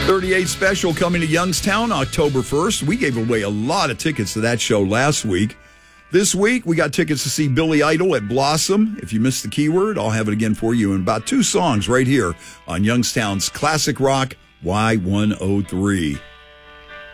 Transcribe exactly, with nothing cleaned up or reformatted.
thirty-eight Special coming to Youngstown October first. We gave away a lot of tickets to that show last week. This week, we got tickets to see Billy Idol at Blossom. If you missed the keyword, I'll have it again for you in about two songs right here on Youngstown's Classic Rock Y one oh three.